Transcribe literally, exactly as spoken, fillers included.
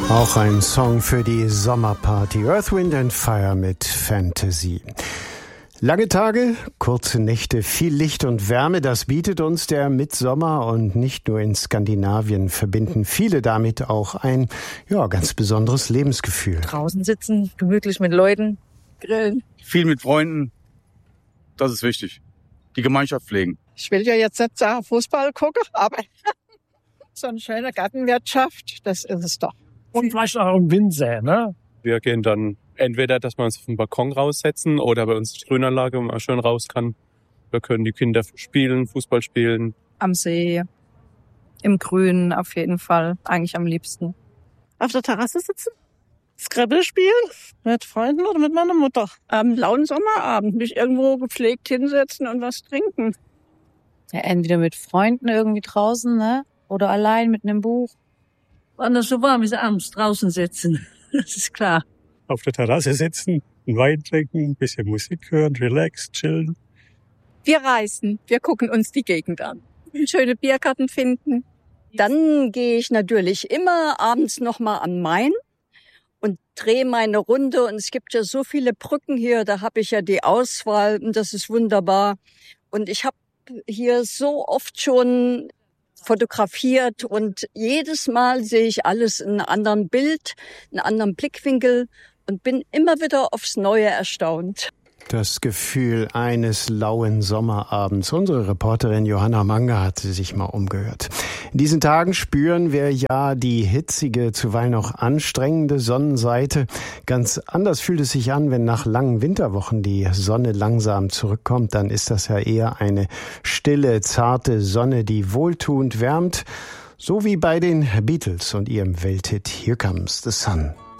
Auch ein Song für die Sommerparty. Earth, Wind and Fire mit Fantasy. Lange Tage, kurze Nächte, viel Licht und Wärme, das bietet uns der Mitsommer, und nicht nur in Skandinavien verbinden viele damit auch ein, ja, ganz besonderes Lebensgefühl. Draußen sitzen, gemütlich mit Leuten, grillen. Viel mit Freunden, das ist wichtig. Die Gemeinschaft pflegen. Ich will ja jetzt nicht sagen Fußball gucken, aber so eine schöne Gartenwirtschaft, das ist es doch. Und vielleicht auch im Wind säen, ne? Wir gehen dann entweder, dass wir uns auf den Balkon raussetzen oder bei uns die Grünanlage, wo man schön raus kann. Da können die Kinder spielen, Fußball spielen. Am See, im Grün auf jeden Fall, eigentlich am liebsten. Auf der Terrasse sitzen, Scrabble spielen, mit Freunden oder mit meiner Mutter. Am lauen Sommerabend mich irgendwo gepflegt hinsetzen und was trinken. Ja, entweder mit Freunden irgendwie draußen, ne? Oder allein mit einem Buch. Wenn es so warm ist, abends draußen sitzen. Das ist klar. Auf der Terrasse sitzen, einen Wein trinken, ein bisschen Musik hören, relax, chillen. Wir reisen, wir gucken uns die Gegend an. Schöne Biergarten finden. Dann gehe ich natürlich immer abends nochmal an Main und drehe meine Runde. Und es gibt ja so viele Brücken hier, da habe ich ja die Auswahl und das ist wunderbar. Und ich habe hier so oft schon fotografiert und jedes Mal sehe ich alles in einem anderen Bild, in einem anderen Blickwinkel und bin immer wieder aufs Neue erstaunt. Das Gefühl eines lauen Sommerabends. Unsere Reporterin Johanna Manger hat sich mal umgehört. In diesen Tagen spüren wir ja die hitzige, zuweilen auch anstrengende Sonnenseite. Ganz anders fühlt es sich an, wenn nach langen Winterwochen die Sonne langsam zurückkommt. Dann ist das ja eher eine stille, zarte Sonne, die wohltuend wärmt. So wie bei den Beatles und ihrem Welthit Here Comes the Sun.